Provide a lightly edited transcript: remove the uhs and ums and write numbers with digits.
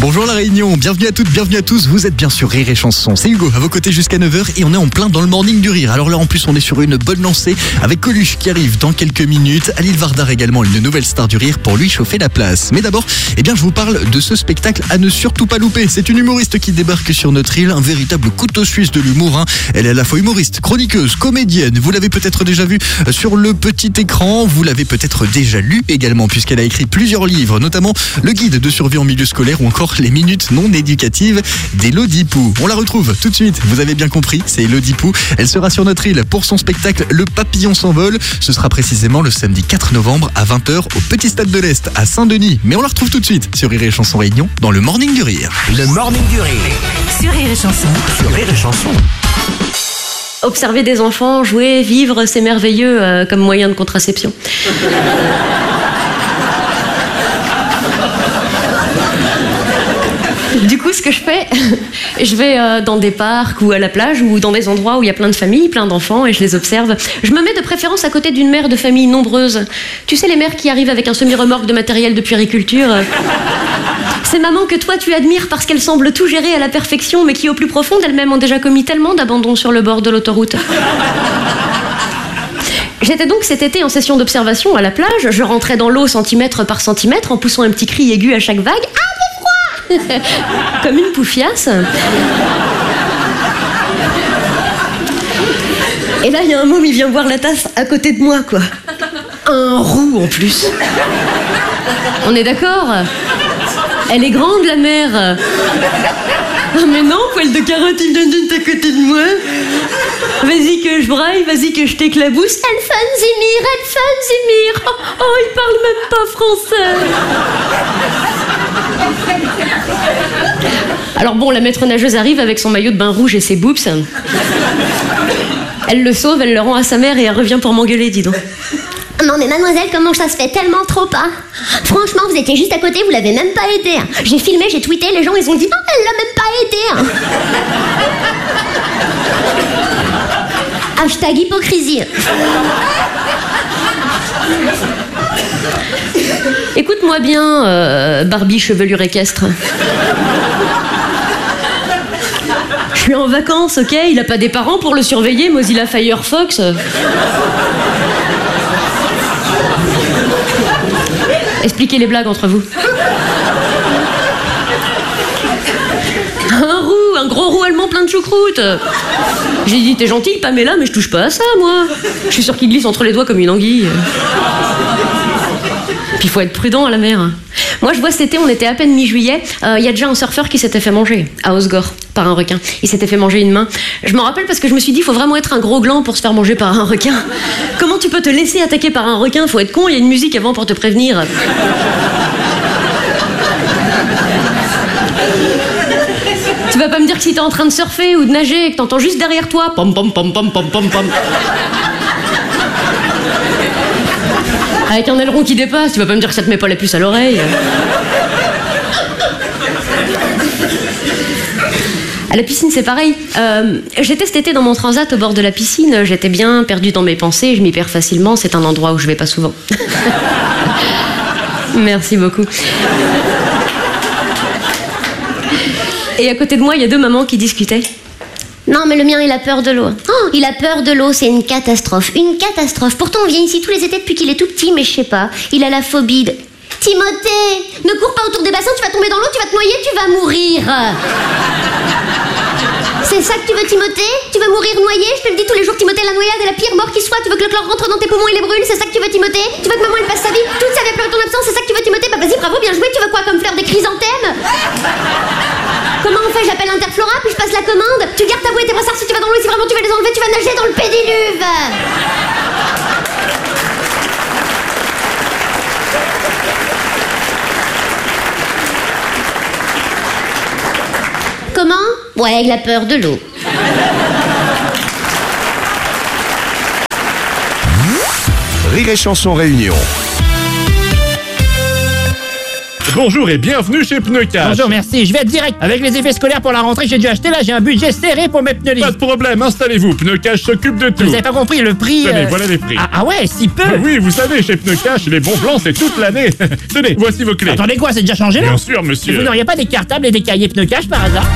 Bonjour la Réunion, bienvenue à toutes, bienvenue à tous, vous êtes bien sur Rire et Chanson. C'est Hugo, à vos côtés jusqu'à 9h et on est en plein dans le morning du rire. Alors là en plus on est sur une bonne lancée avec Coluche qui arrive dans quelques minutes, Alil Vardar également, une nouvelle star du rire pour lui chauffer la place. Mais d'abord, je vous parle de ce spectacle à ne surtout pas louper. C'est une humoriste qui débarque sur notre île, un véritable couteau suisse de l'humour. Elle est à la fois humoriste, chroniqueuse, comédienne. Vous l'avez peut-être déjà vue sur le petit écran, vous l'avez peut-être déjà lu également puisqu'elle a écrit plusieurs livres, notamment le guide de survie en milieu scolaire ou encore les minutes non éducatives d'Élodie Pou. On la retrouve tout de suite, vous avez bien compris, c'est Élodie Pou. Elle sera sur notre île pour son spectacle Le Papillon s'envole. Ce sera précisément le samedi 4 novembre à 20h au Petit Stade de l'Est à Saint-Denis. Mais on la retrouve tout de suite sur Rire et Chanson Réunion dans le Morning du Rire. Le Morning du Rire. Sur Rire et Chanson. Sur Rire et Chanson. Observer des enfants jouer, vivre, c'est merveilleux comme moyen de contraception. Du coup, ce que je fais, je vais dans des parcs ou à la plage ou dans des endroits où il y a plein de familles, plein d'enfants et je les observe. Je me mets de préférence à côté d'une mère de famille nombreuse. Tu sais, les mères qui arrivent avec un semi-remorque de matériel de puériculture. Ces mamans que toi tu admires parce qu'elles semblent tout gérer à la perfection mais qui au plus profond d'elles-mêmes ont déjà commis tellement d'abandon sur le bord de l'autoroute. J'étais donc cet été en session d'observation à la plage. Je rentrais dans l'eau centimètre par centimètre en poussant un petit cri aigu à chaque vague. Ah, j'ai froid. Comme une poufiasse. Et là, il y a un môme, il vient boire la tasse à côté de moi, quoi. Un roux, en plus. On est d'accord ? Elle est grande, la mer. Ah, mais non, poil de carotte, il vient à côté de moi. Vas-y que je braille, vas-y que je t'éclabousse. Elfanzimir. Oh, il parle même pas français. Alors bon, la maître nageuse arrive avec son maillot de bain rouge et ses boobs. Elle le sauve, elle le rend à sa mère et elle revient pour m'engueuler, dis donc. Non mais mademoiselle, comment ça se fait tellement trop pas? Franchement, vous étiez juste à côté, vous l'avez même pas aidé. J'ai filmé, j'ai tweeté, les gens ils ont dit non, elle l'a même pas aidé. Hashtag hypocrisie. Écoute-moi bien, Barbie chevelure équestre. Je suis en vacances, ok? Il a pas des parents pour le surveiller, Mozilla Firefox. Expliquez les blagues entre vous. Un gros roux allemand plein de choucroute. J'ai dit, t'es gentille, Pamela, mais je touche pas à ça, moi. Je suis sûre qu'il glisse entre les doigts comme une anguille. Puis il faut être prudent à la mer. Moi, je vois cet été, on était à peine mi-juillet. Il y a déjà un surfeur qui s'était fait manger à Osgore par un requin. Il s'était fait manger une main. Je m'en rappelle parce que je me suis dit, il faut vraiment être un gros gland pour se faire manger par un requin. Comment tu peux te laisser attaquer par un requin? Faut être con, il y a une musique avant pour te prévenir. Tu vas pas me dire que si t'es en train de surfer ou de nager et que t'entends juste derrière toi pom pom pom pom pom pom pom avec un aileron qui dépasse, tu vas pas me dire que ça te met pas la puce à l'oreille. À la piscine, c'est pareil. J'étais cet été dans mon transat au bord de la piscine. J'étais bien perdue dans mes pensées. Je m'y perds facilement. C'est un endroit où je vais pas souvent. Merci beaucoup. Et à côté de moi, il y a deux mamans qui discutaient. Non mais le mien il a peur de l'eau. Oh, il a peur de l'eau, c'est une catastrophe. Une catastrophe. Pourtant on vient ici tous les étés depuis qu'il est tout petit, mais je sais pas. Il a la phobie de... Timothée, ne cours pas autour des bassins, tu vas tomber dans l'eau, tu vas te noyer, tu vas mourir. C'est ça que tu veux, Timothée? Tu veux mourir noyé? Je te le dis tous les jours, Timothée, la noyade est la pire mort qui soit. Tu veux que le chlore rentre dans tes poumons et les brûle? C'est ça que tu veux, Timothée? Tu veux que maman elle passe sa vie toute sa vie à pleurer ton absence? C'est ça que tu veux, Timothée? Bah vas-y, bravo, bien joué. Tu veux quoi comme fleur, des chrysanthèmes? Comment on fait? J'appelle Interflora, puis je passe la commande. Tu gardes ta bouée et tes brassards si tu vas dans l'eau et si vraiment tu vas les enlever, tu vas nager dans le pédiluve. Comment? Ouais, il a peur de l'eau. Rire et Chanson Réunion. Bonjour et bienvenue chez Pneu Cash. Bonjour, merci. Je vais être direct. Avec les effets scolaires pour la rentrée, j'ai dû acheter là, j'ai un budget serré pour mes pneus Pas de problème, installez-vous. Pneu Cash s'occupe de tout. Vous avez pas compris le prix Tenez, voilà les prix. Ah ouais, si peu. Oui, vous savez, chez Pneu Cash, les bons plans, c'est toute l'année. Tenez, voici vos clés. Attendez quoi, c'est déjà changé là? Bien sûr, monsieur. Vous n'auriez pas des cartables et des cahiers Pneu Cash par hasard?